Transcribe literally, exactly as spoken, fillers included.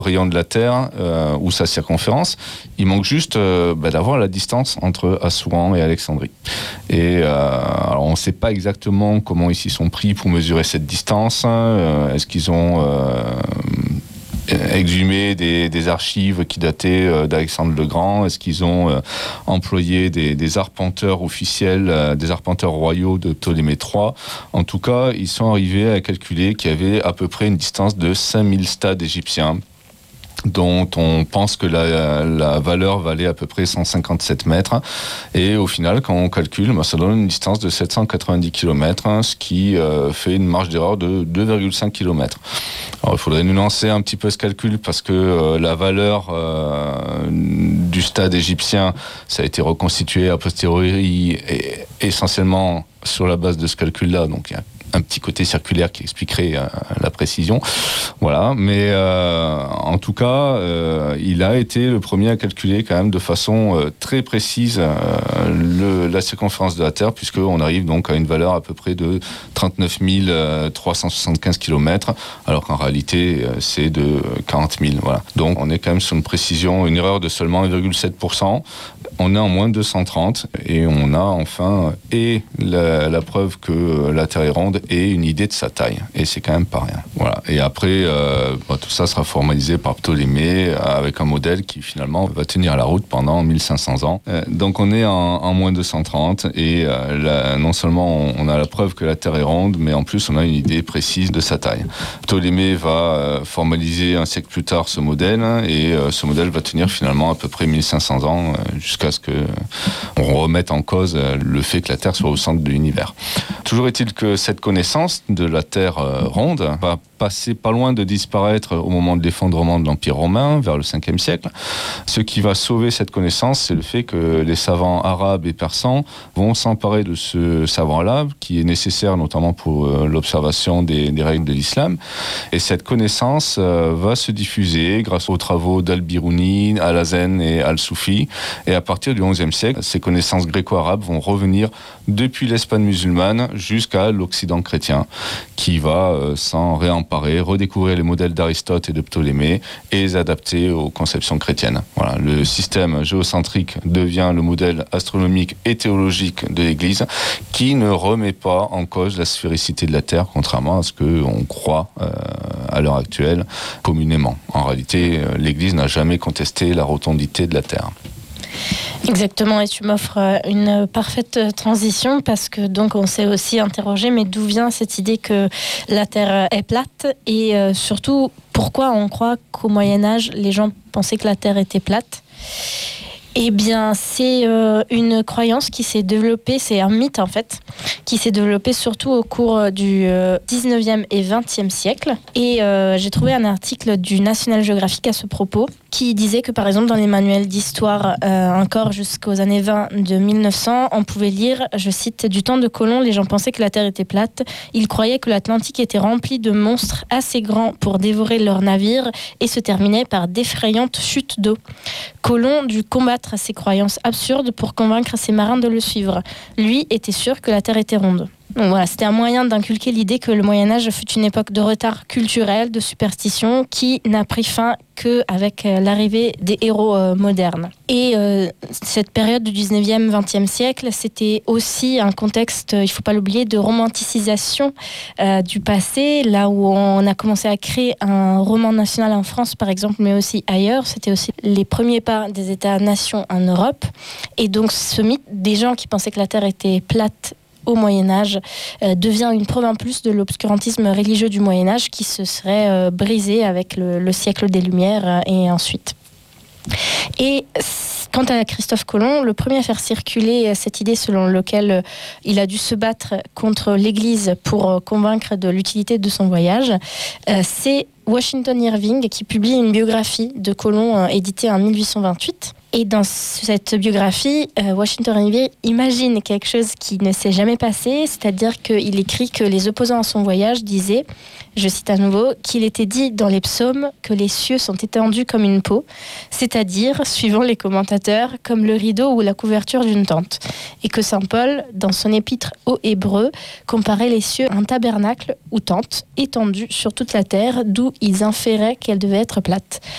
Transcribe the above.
rayon de la Terre euh, ou sa circonférence. Il manque juste euh, bah, d'avoir la distance entre Assouan et Alexandrie. Et euh, alors on ne sait pas exactement comment ils s'y sont pris pour mesurer cette distance. Euh, est-ce qu'ils ont euh, exhumé des, des archives qui dataient euh, d'Alexandre le Grand? Est-ce qu'ils ont euh, employé des, des arpenteurs officiels, euh, des arpenteurs royaux de Ptolémée trois? En tout cas, ils sont arrivés à calculer qu'il y avait à peu près une distance de cinq mille stades égyptiens, dont on pense que la, la valeur valait à peu près cent cinquante-sept mètres. Et au final, quand on calcule, bah, ça donne une distance de sept cent quatre-vingt-dix kilomètres, hein, ce qui euh, fait une marge d'erreur de deux virgule cinq kilomètres. Alors, il faudrait nuancer un petit peu ce calcul parce que euh, la valeur euh, du stade égyptien, ça a été reconstitué a posteriori et essentiellement sur la base de ce calcul-là. Donc, il y a un petit côté circulaire qui expliquerait euh, la précision. Voilà. Mais euh, en tout cas, euh, il a été le premier à calculer quand même de façon euh, très précise euh, le, la circonférence de la Terre, puisqu'on arrive donc à une valeur à peu près de trente-neuf mille trois cent soixante-quinze kilomètres, alors qu'en réalité, euh, c'est de quarante mille. Voilà. Donc, on est quand même sur une précision, une erreur de seulement un virgule sept pour cent. On est en moins de deux cent trente et on a enfin et la, la preuve que la Terre est ronde et une idée de sa taille. Et c'est quand même pas rien. Voilà. Et après, euh, bah, tout ça sera formalisé par Ptolémée avec un modèle qui finalement va tenir la route pendant mille cinq cents ans. Euh, donc on est en, en moins de deux cent trente et euh, là, non seulement on, on a la preuve que la Terre est ronde, mais en plus on a une idée précise de sa taille. Ptolémée va euh, formaliser un siècle plus tard ce modèle et euh, ce modèle va tenir finalement à peu près mille cinq cents ans euh, jusqu'à ce que on remette en cause le fait que la Terre soit au centre de l'univers. Toujours est-il que cette connaissance de la Terre ronde va passer pas loin de disparaître au moment de l'effondrement de l'Empire romain, vers le cinquième siècle. Ce qui va sauver cette connaissance, c'est le fait que les savants arabes et persans vont s'emparer de ce savoir-là, qui est nécessaire notamment pour l'observation des, des règles de l'islam. Et cette connaissance va se diffuser grâce aux travaux d'Al-Biruni, Al-Hazen et Al-Soufi. Et à partir du onzième siècle, ces connaissances gréco-arabes vont revenir depuis l'Espagne musulmane jusqu'à l'Occident chrétien, qui va euh, s'en réemparer, redécouvrir les modèles d'Aristote et de Ptolémée et les adapter aux conceptions chrétiennes. Voilà, le système géocentrique devient le modèle astronomique et théologique de l'Église, qui ne remet pas en cause la sphéricité de la Terre, contrairement à ce qu'on croit euh, à l'heure actuelle communément. En réalité, euh, l'Église n'a jamais contesté la rotondité de la Terre. Exactement, et tu m'offres une parfaite transition parce que donc on s'est aussi interrogé, mais d'où vient cette idée que la Terre est plate et euh, surtout pourquoi on croit qu'au Moyen-Âge les gens pensaient que la Terre était plate? Eh bien, c'est euh, une croyance qui s'est développée, c'est un mythe en fait, qui s'est développé surtout au cours du euh, dix-neuvième et vingtième siècle. Et euh, j'ai trouvé un article du National Geographic à ce propos, qui disait que par exemple dans les manuels d'histoire, euh, encore jusqu'aux années vingt de mille neuf cents, on pouvait lire, je cite, « Du temps de Colomb, les gens pensaient que la Terre était plate. Ils croyaient que l'Atlantique était rempli de monstres assez grands pour dévorer leurs navires et se terminait par d'effrayantes chutes d'eau. Colomb dut combattre ces croyances absurdes pour convaincre ses marins de le suivre. Lui était sûr que la Terre était ronde. » Donc voilà, c'était un moyen d'inculquer l'idée que le Moyen-Âge fut une époque de retard culturel, de superstition, qui n'a pris fin qu'avec l'arrivée des héros euh, modernes. Et euh, cette période du dix-neuvième vingtième siècle, c'était aussi un contexte, il ne faut pas l'oublier, de romanticisation euh, du passé, là où on a commencé à créer un roman national en France, par exemple, mais aussi ailleurs. C'était aussi les premiers pas des États-nations en Europe. Et donc ce mythe des gens qui pensaient que la Terre était plate au Moyen-Âge euh, devient une preuve en plus de l'obscurantisme religieux du Moyen-Âge qui se serait euh, brisé avec le, le siècle des Lumières euh, et ensuite. Et quant à Christophe Colomb, le premier à faire circuler cette idée selon laquelle il a dû se battre contre l'Église pour convaincre de l'utilité de son voyage, euh, c'est Washington Irving qui publie une biographie de Colomb euh, éditée en mille huit cent vingt-huit. Et dans cette biographie, euh, Washington Irving imagine quelque chose qui ne s'est jamais passé, c'est-à-dire qu'il écrit que les opposants à son voyage disaient, je cite à nouveau, qu'il était dit dans les psaumes que les cieux sont étendus comme une peau, c'est-à-dire, suivant les commentateurs, comme le rideau ou la couverture d'une tente. Et que saint Paul, dans son épître aux Hébreux, comparait les cieux à un tabernacle ou tente étendue sur toute la terre, d'où ils inféraient qu'elle devait être plate.